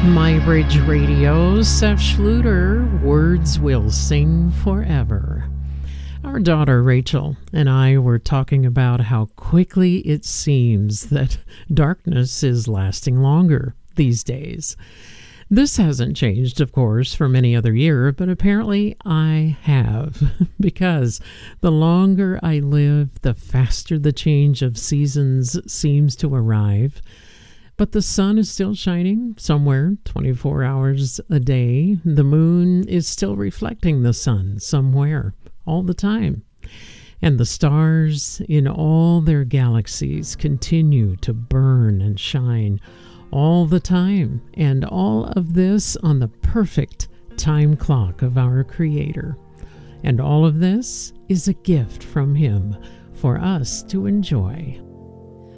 My Bridge Radio, Seth Schluter, Words Will Sing Forever. Our daughter Rachel and I were talking about how quickly it seems that darkness is lasting longer these days. This hasn't changed, of course, from any other year, but apparently I have, because the longer I live, the faster the change of seasons seems to arrive. But the sun is still shining somewhere 24 hours a day. The moon is still reflecting the sun somewhere all the time. And the stars in all their galaxies continue to burn and shine all the time. And all of this on the perfect time clock of our Creator. And all of this is a gift from Him for us to enjoy.